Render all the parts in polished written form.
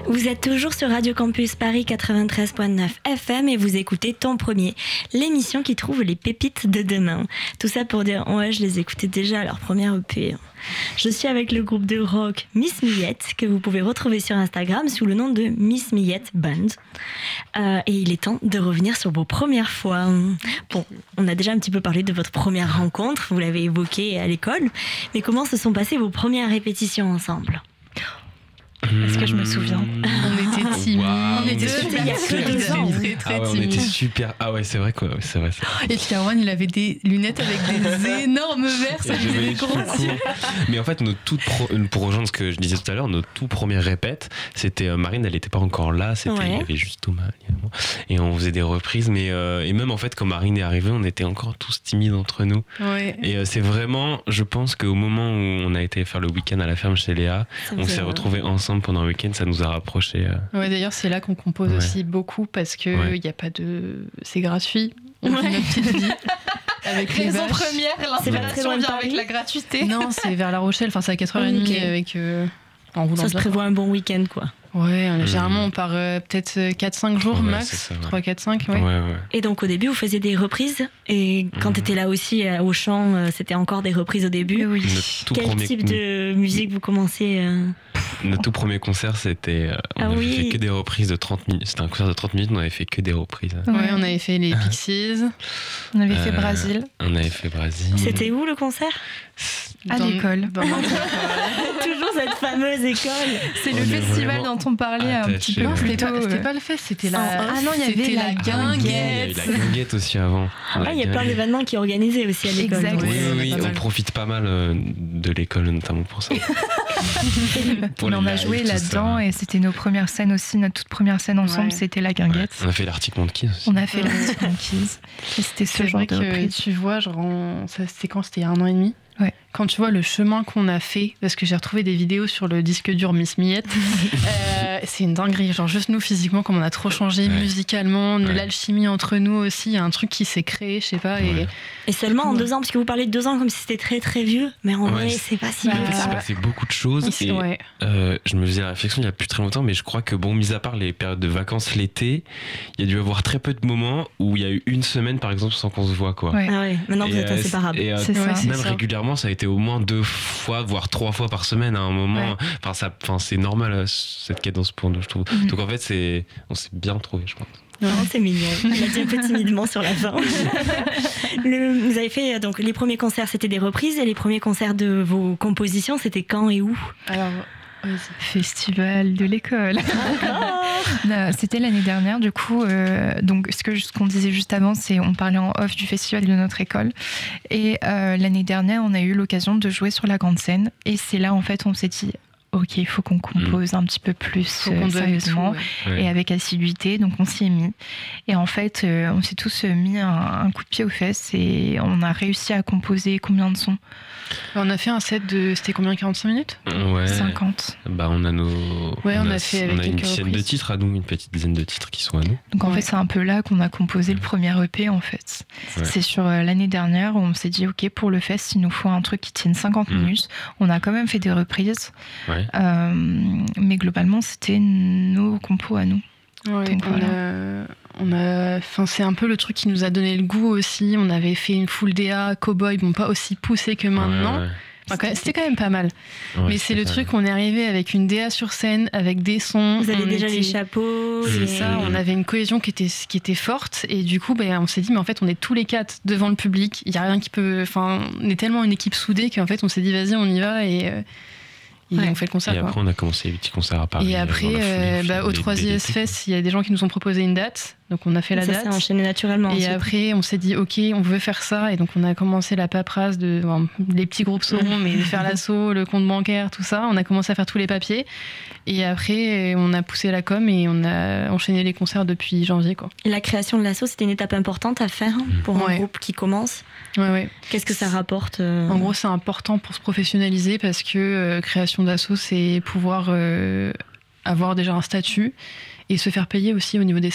Vous êtes toujours sur Radio Campus Paris 93.9 FM et vous écoutez Ton Premier, l'émission qui trouve les pépites de demain. Tout ça pour dire, ouais, je les écoutais déjà à leur première EP. Je suis avec le groupe de rock Miss Millette, que vous pouvez retrouver sur Instagram sous le nom de Miss Millette Band. Et il est temps de revenir sur vos premières fois. Bon, on a déjà un petit peu parlé de votre première rencontre, vous l'avez évoqué à l'école, mais comment se sont passées vos premières répétitions ensemble ? Est-ce que je me souviens? On était timides. Wow. On était super il y a que 2 ans. Très on était super. Ah ouais, c'est vrai quoi. C'est vrai. Et puis Erwan, il avait des lunettes avec des énormes verres, ça lui faisait des gros yeux. Mais en fait, pour rejoindre ce que je disais tout à l'heure, nos tout premières répètes, c'était Marine, elle n'était pas encore là, il y avait juste Thomas et on faisait des reprises. Mais et même en fait, quand Marine est arrivée, on était encore tous timides entre nous. Ouais. Et c'est vraiment, je pense qu'au moment où on a été faire le week-end à la ferme chez Léa, on s'est retrouvés ensemble pendant un week-end, ça nous a rapprochés. Ouais, d'ailleurs, c'est là qu'on compose aussi beaucoup parce que y a pas de, c'est gratuit. On vit notre petite vie. Avec les raison vaches. première, l'inspiration vient avec la gratuité. Non, c'est vers La Rochelle, enfin c'est à 4h30 Okay. avec en roulant Ça se bien. prévoit un bon week-end, quoi. Ouais, généralement on part peut-être 4-5 jours max, c'est ça, 3-4-5, ouais. Ouais. Et donc au début, vous faisiez des reprises. Et quand tu étais là aussi au chant, c'était encore des reprises au début. Oui. Quel type de musique vous commencez Notre tout premier concert, c'était. On avait fait que des reprises de 30 minutes. C'était un concert de 30 minutes, on avait fait que des reprises. Ouais, on avait fait les Pixies. On avait fait Brésil. On avait fait Brésil. C'était où le concert? À l'école. Toujours cette fameuse école. C'est le festival dont on parlait un petit peu. Non, plus c'était tôt. pas le fest, c'était la. Ah non, il y avait c'était la guinguette. Il y avait la guinguette aussi avant. Il y a plein d'événements qui organisaient aussi à l'école. Exact. Oui, on profite pas mal de l'école notamment pour ça. Pour Mais on les a lives, joué tout là-dedans ça. et c'était nos premières scènes aussi. Notre toute première scène ensemble, c'était la guinguette. On a fait l'Arctic Monkeys aussi. On a fait l'Arctic Monkeys. Et c'était ce C'est genre vrai de que reprise. tu vois, c'était quand? C'était il y a 1 an et demi. Ouais. Quand tu vois le chemin qu'on a fait, parce que j'ai retrouvé des vidéos sur le disque dur Miss Millette, c'est une dinguerie. Genre juste nous physiquement, comme on a trop changé musicalement, l'alchimie entre nous aussi, il y a un truc qui s'est créé, je sais pas. Et seulement en 2 ans, parce que vous parlez de 2 ans comme si c'était très très vieux, mais en vrai, c'est pas si vieux. En fait, il s'est passé beaucoup de choses. Et je me faisais la réflexion il y a plus très longtemps, mais je crois que, bon, mis à part les périodes de vacances l'été, il y a dû avoir très peu de moments où il y a eu une semaine, par exemple, sans qu'on se voit, quoi. Ouais. Ah ouais, maintenant vous êtes inséparables. Et C'est ça. même régulièrement, ça a été au moins 2 fois, voire 3 fois par semaine à un moment. Enfin, c'est normal cette cadence pour nous, je trouve. Donc en fait, on s'est bien trouvé, je pense. Non, c'est mignon. Elle a dit un peu timidement sur la fin. Vous avez fait donc les premiers concerts, c'était des reprises, et les premiers concerts de vos compositions, c'était quand et où? Alors, Festival de l'école. Non, c'était l'année dernière, du coup. Donc, ce qu'on disait juste avant, c'est on parlait en off du festival de notre école. Et l'année dernière, on a eu l'occasion de jouer sur la grande scène. Et c'est là, en fait, on s'est dit, ok, il faut qu'on compose un petit peu plus sérieusement et avec assiduité. Donc, on s'y est mis. Et en fait, on s'est tous mis un coup de pied aux fesses et on a réussi à composer combien de sons? On a fait un set de. C'était combien? 45 minutes? 50. Bah, on a nos. Ouais, on a fait avec on a une quelques dizaine de reprises. titres à nous, une petite dizaine de titres qui sont à nous. Donc en fait, c'est un peu là qu'on a composé le premier EP en fait. Ouais. C'est sur l'année dernière où on s'est dit ok, pour le fest, il nous faut un truc qui tienne 50 minutes. On a quand même fait des reprises, mais globalement, c'était nos compos à nous. Ouais, Donc, enfin, c'est un peu le truc qui nous a donné le goût aussi. On avait fait une full DA Cowboy, bon, pas aussi poussée que maintenant. Enfin, c'était quand même pas mal. Mais c'est le truc, on est arrivé avec une DA sur scène, avec des sons. Vous avez déjà les chapeaux. C'est ça, on avait une cohésion qui était forte. Et du coup, on s'est dit, mais en fait, on est tous les 4 devant le public. Il n'y a rien qui peut. Enfin, on est tellement une équipe soudée qu'en fait, on s'est dit, vas-y, on y va. Et on fait le concert. Et après, on a commencé les petits concerts à Paris. Et après, au 3IS Fest, il y a des gens qui nous ont proposé une date. Donc, on a fait la date. Ça s'est enchaîné naturellement. Et après, on s'est dit, OK, on veut faire ça. Et donc, on a commencé la paperasse les petits groupes sauront, mais de faire l'assaut, le compte bancaire, tout ça. On a commencé à faire tous les papiers. Et après, on a poussé la com et on a enchaîné les concerts depuis janvier, quoi. Et la création de l'asso, c'était une étape importante à faire pour un groupe qui commence. Ouais. Qu'est-ce que ça rapporte En gros, c'est important pour se professionnaliser parce que création d'asso, c'est pouvoir avoir déjà un statut et se faire payer aussi au niveau des salles.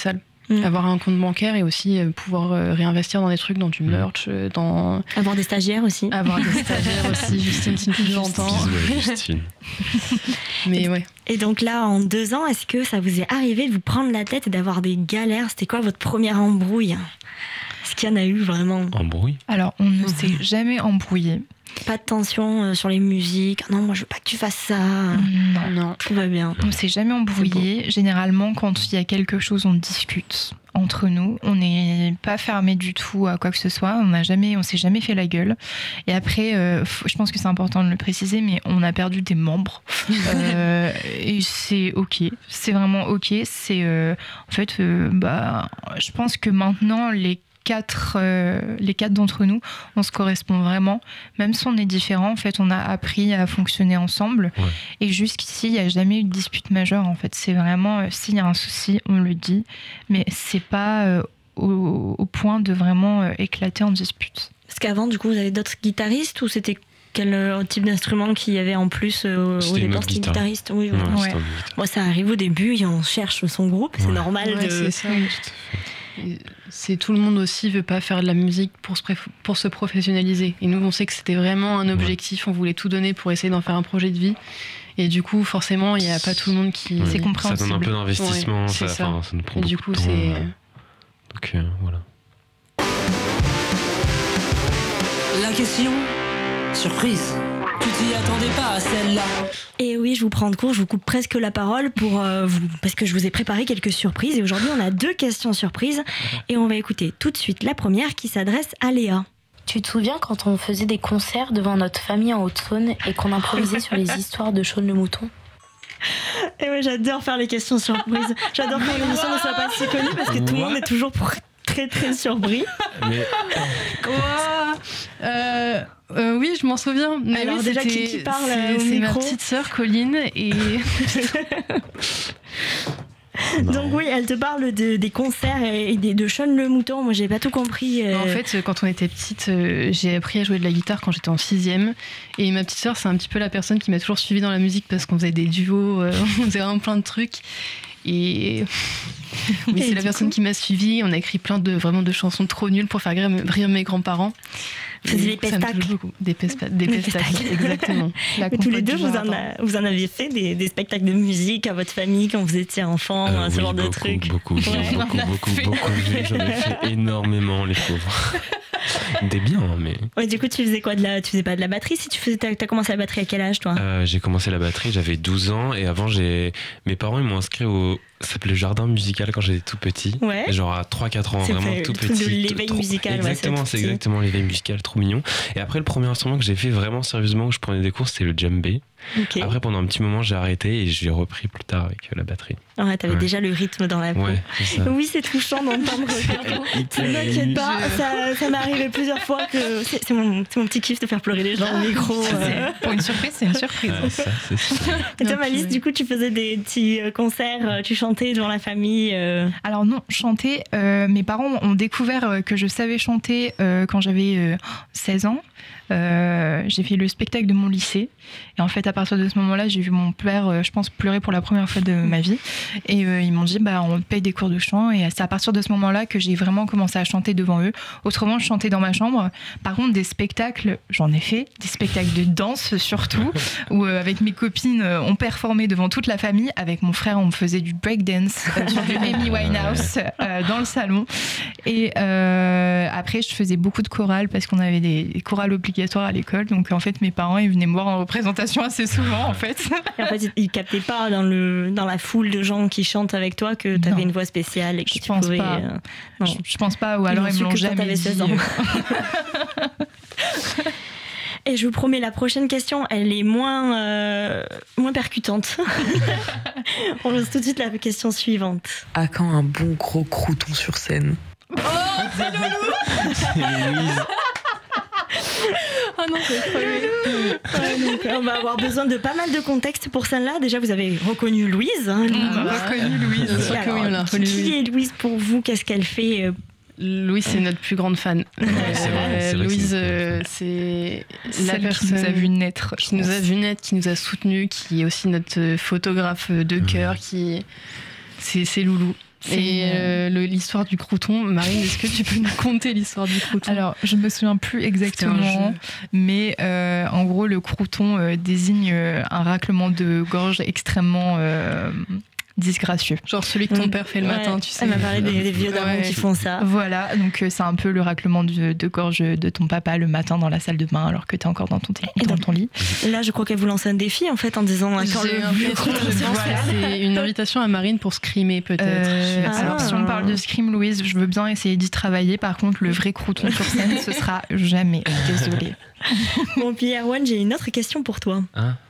Avoir un compte bancaire et aussi pouvoir réinvestir dans des trucs, dans du merch, dans... Avoir des stagiaires aussi. Avoir des stagiaires aussi, Justine, si tu l'entends. Justine. Mais ouais. Et donc là, en 2 ans, est-ce que ça vous est arrivé de vous prendre la tête et d'avoir des galères ? C'était quoi votre première embrouille ? Est-ce qu'il y en a eu vraiment ? Embrouille ? Alors, on ne s'est jamais embrouillé. Pas de tension sur les musiques. Non, moi je veux pas que tu fasses ça. Non. Tout va bien. On ne s'est jamais embrouillé. Généralement, quand il y a quelque chose, on discute entre nous. On n'est pas fermé du tout à quoi que ce soit. On s'est jamais fait la gueule. Et après, je pense que c'est important de le préciser, mais on a perdu des membres. Et c'est ok. C'est vraiment ok. C'est en fait, je pense que maintenant les quatre d'entre nous, on se correspond vraiment. Même si on est différents, en fait, on a appris à fonctionner ensemble. Ouais. Et jusqu'ici, il n'y a jamais eu de dispute majeure. En fait, c'est vraiment, s'il y a un souci, on le dit. Mais c'est pas au point de vraiment éclater en dispute. Parce qu'avant, du coup, vous avez d'autres guitaristes ou c'était quel type d'instrument qu'il y avait en plus au départ, c'était guitariste. Oui, ouais. Moi, ça arrive au début et on cherche son groupe. C'est normal de... C'est ça. C'est tout le monde aussi veut pas faire de la musique pour se professionnaliser. Et nous, on sait que c'était vraiment un objectif. On voulait tout donner pour essayer d'en faire un projet de vie. Et du coup, forcément, il n'y a pas tout le monde qui... C'est compréhensible. Ça donne un peu d'investissement. Ouais, ça nous prend et du coup, c'est... Donc, voilà. La question surprise. Tu t'y attendais pas à celle-là. Et oui, je vous prends de court, je vous coupe presque la parole pour vous, parce que je vous ai préparé quelques surprises. Et aujourd'hui, on a 2 questions surprises. Et on va écouter tout de suite la première qui s'adresse à Léa. Tu te souviens quand on faisait des concerts devant notre famille en Haute-Saône et qu'on improvisait sur les histoires de Shaun le Mouton ? Et ouais, j'adore faire les questions surprises. J'adore que l'émission ne soit pas si connue parce que tout le monde est toujours très très surpris. Mais... oui, je m'en souviens. Mais alors oui, déjà, qui parle au c'est ma micro ? petite sœur Colline et... Donc oui, elle te parle des concerts et de Shaun le Mouton. Moi, j'ai pas tout compris. En fait, quand on était petite, j'ai appris à jouer de la guitare quand j'étais en 6e. Et ma petite sœur, c'est un petit peu la personne qui m'a toujours suivie dans la musique parce qu'on faisait des duos, on faisait vraiment plein de trucs. Et oui, c'est la personne qui m'a suivie. On a écrit plein de chansons trop nulles pour faire rire mes grands-parents. Vous faisiez des pestacles. Des pestacles, exactement. Mais tous les deux, vous en aviez fait des spectacles de musique à votre famille quand vous étiez enfant, ce genre de trucs. Beaucoup. J'en ai fait énormément, les pauvres. Des biens, mais... Ouais, du coup, tu faisais quoi tu faisais pas de la batterie si t'as commencé la batterie à quel âge, toi ? J'ai commencé la batterie, j'avais 12 ans, et avant, mes parents ils m'ont inscrit ça s'appelait Jardin Musical quand j'étais tout petit. Ouais. Genre à 3-4 ans, c'est vraiment tout petit. L'éveil musical. Exactement, c'est exactement l'éveil musical, trop mignon. Et après, le premier instrument que j'ai fait vraiment sérieusement, où je prenais des cours, c'était le djembé. Okay. Après, pendant un petit moment, j'ai arrêté et j'ai repris plus tard avec la batterie. Ouais, t'avais déjà le rythme dans la peau. Ouais, c'est ça. Oui, c'est touchant d'entendre. Ne m'inquiète pas, ça m'est arrivé plusieurs fois que c'est mon petit kiff de faire pleurer les gens au micro. Pour une surprise, c'est une surprise. Ça, c'est sûr. Et toi, Malice, du coup, tu faisais des petits concerts, tu chantais devant la famille Alors non, chanter, mes parents ont découvert que je savais chanter quand j'avais 16 ans. J'ai fait le spectacle de mon lycée et en fait à partir de ce moment-là j'ai vu mon père je pense pleurer pour la première fois de ma vie et ils m'ont dit on paye des cours de chant et c'est à partir de ce moment-là que j'ai vraiment commencé à chanter devant eux. Autrement je chantais dans ma chambre. Par contre des spectacles j'en ai fait, des spectacles de danse surtout où avec mes copines on performait devant toute la famille. Avec mon frère on faisait du breakdance sur du Amy Winehouse dans le salon et après je faisais beaucoup de chorales parce qu'on avait des chorales obligatoires à l'école, donc en fait mes parents ils venaient me voir en représentation assez souvent en fait. Et en fait ils captaient pas dans la foule de gens qui chantent avec toi que tu avais une voix spéciale et que tu pouvais pas. Je pense pas, ou alors ils me l'ont jamais dit. 16 ans. Et je vous promets, la prochaine question, elle est moins percutante. On lance tout de suite la question suivante. À quand un bon gros crouton sur scène ? Oh, c'est Loulou. C'est Louise. Ah non, c'est on va avoir besoin de pas mal de contexte pour celle-là. Déjà, vous avez reconnu Louise. Qui est Louise pour vous ? Qu'est-ce qu'elle fait ? Louise, c'est notre plus grande fan. C'est Louise, c'est la personne qui nous a vu naître. Qui nous a vu naître, qui nous a soutenus, qui est aussi notre photographe de cœur, c'est Loulou. Et l'histoire du crouton, Marine, est-ce que tu peux nous conter l'histoire du crouton? Alors, je me souviens plus exactement, mais en gros, le crouton désigne un raclement de gorge extrêmement disgracieux. Genre celui que ton père fait le matin, tu sais. Elle m'a parlé des vieux darons qui font ça. Voilà, donc c'est un peu le raclement de gorge de ton papa le matin dans la salle de bain alors que t'es encore dans ton lit. Là, je crois qu'elle vous lance un défi en fait en disant quand c'est une invitation à Marine pour scrimer peut-être. Alors si on parle de scream, Louise, je veux bien essayer d'y travailler. Par contre, le vrai crouton sur scène, ce sera jamais. Désolée. Bon, puis Erwan, j'ai une autre question pour toi.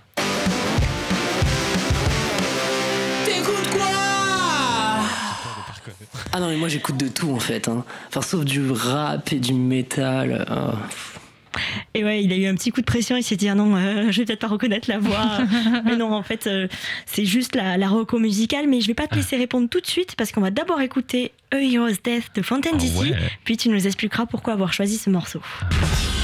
Ah non, mais moi j'écoute de tout en fait. Enfin, sauf du rap et du métal. Et ouais, il a eu un petit coup de pression, il s'est dit ah non, je vais peut-être pas reconnaître la voix. Mais non, en fait, c'est juste la reco musicale. Mais je vais pas te laisser répondre tout de suite parce qu'on va d'abord écouter A Hero's Death de Fontaine DC. Puis tu nous expliqueras pourquoi avoir choisi ce morceau.